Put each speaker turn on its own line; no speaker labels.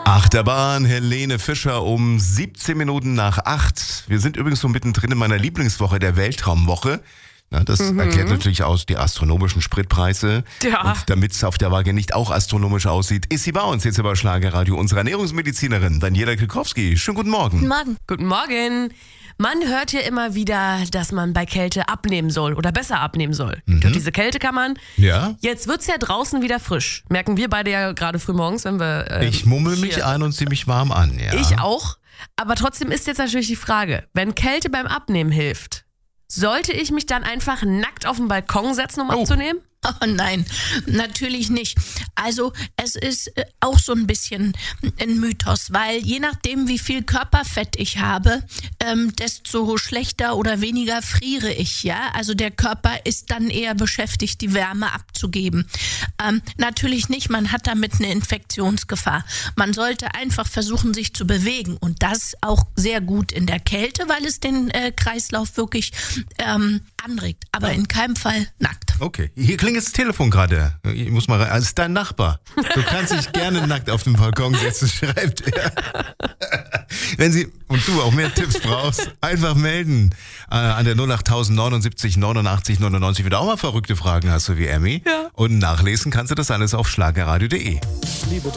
Achterbahn, Helene Fischer um 17 Minuten nach 8. Wir sind übrigens so mittendrin in meiner Lieblingswoche, der Weltraumwoche. Na, das erklärt natürlich aus die astronomischen Spritpreise.
Ja.
Und damit es auf der Waage nicht auch astronomisch aussieht, ist sie bei uns jetzt über Schlagerradio, unsere Ernährungsmedizinerin Daniela Krikowski. Schönen guten Morgen.
Guten Morgen.
Guten Morgen. Man hört ja immer wieder, dass man bei Kälte abnehmen soll oder besser abnehmen soll. Durch diese Kälte kann man.
Ja?
Jetzt wird's ja draußen wieder frisch. Merken wir beide ja gerade früh morgens, wenn wir
Ich mummel
hier-
mich ein und zieh mich warm an. Ja.
Ich auch. Aber trotzdem ist jetzt natürlich die Frage, wenn Kälte beim Abnehmen hilft, sollte ich mich dann einfach nackt auf den Balkon setzen, um abzunehmen?
Oh nein, natürlich nicht. Also es ist auch so ein bisschen ein Mythos, weil je nachdem, wie viel Körperfett ich habe, desto schlechter oder weniger friere ich, ja. Also der Körper ist dann eher beschäftigt, die Wärme abzugeben. Natürlich nicht, man hat damit eine Infektionsgefahr. Man sollte einfach versuchen, sich zu bewegen und das auch sehr gut in der Kälte, weil es den Kreislauf wirklich anregt, aber in keinem Fall nackt.
Okay, hier klingt jetzt das Telefon gerade. Ich muss mal rein. Also, es ist dein Nachbar. Du kannst dich gerne nackt auf den Balkon setzen, schreibt er. Wenn Sie und du auch mehr Tipps brauchst, einfach melden an der 08000 79 89 99. Wenn du auch mal verrückte Fragen hast, so wie Emmy.
Ja.
Und nachlesen kannst du das alles auf schlagerradio.de.